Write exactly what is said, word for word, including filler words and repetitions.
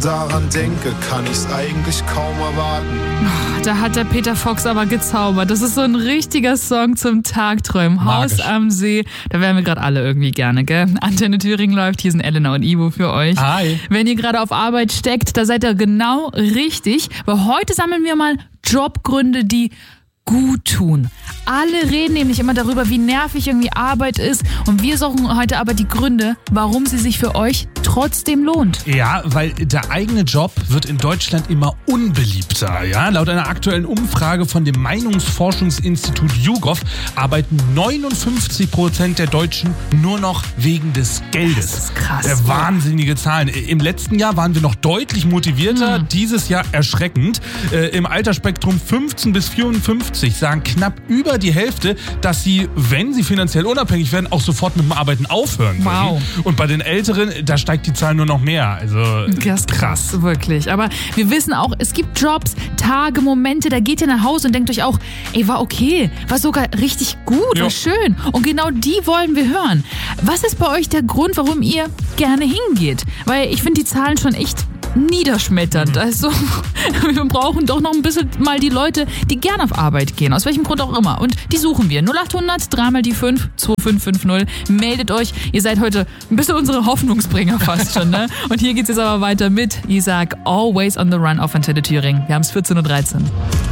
daran denke, kann ich's eigentlich kaum erwarten. Da hat der Peter Fox aber gezaubert. Das ist so ein richtiger Song zum Tagträumen. Haus Magisch. am See. Da wären wir gerade alle irgendwie gerne, gell? Antenne Thüringen läuft. Hier sind Elena und Ivo für euch. Hi. Wenn ihr gerade auf Arbeit steckt, da seid ihr genau richtig. Weil heute sammeln wir mal Jobgründe, die gut tun. Alle reden nämlich immer darüber, wie nervig irgendwie Arbeit ist. Und wir suchen heute aber die Gründe, warum sie sich für euch trotzdem lohnt. Ja, weil der eigene Job wird in Deutschland immer unbeliebter. Ja? Laut einer aktuellen Umfrage von dem Meinungsforschungsinstitut YouGov arbeiten neunundfünfzig Prozent der Deutschen nur noch wegen des Geldes. Das ist krass. Äh, wahnsinnige Zahlen. Im letzten Jahr waren wir noch deutlich motivierter, Hm. dieses Jahr erschreckend. Äh, Im Altersspektrum fünfzehn bis vierundfünfzig sagen knapp über die Hälfte, dass sie, wenn sie finanziell unabhängig werden, auch sofort mit dem Arbeiten aufhören würden. Wow. Und bei den Älteren, da steigt die Zahl nur noch mehr. Also Das ist krass, wirklich. Aber wir wissen auch, es gibt Jobs, Tage, Momente, da geht ihr nach Hause und denkt euch auch, ey, war okay, war sogar richtig gut, Ja. war schön. Und genau die wollen wir hören. Was ist bei euch der Grund, warum ihr gerne hingeht? Weil ich finde die Zahlen schon echt niederschmetternd. Also wir brauchen doch noch ein bisschen mal die Leute, die gerne auf Arbeit gehen, aus welchem Grund auch immer. Und die suchen wir. null acht hundert, dreimal die fünf, zwei fünf fünf null. Meldet euch. Ihr seid heute ein bisschen unsere Hoffnungsbringer fast schon, ne? Und hier geht's jetzt aber weiter mit Isaac, Always on the Run auf Antenne Thüringen. Wir haben es vierzehn Uhr dreizehn.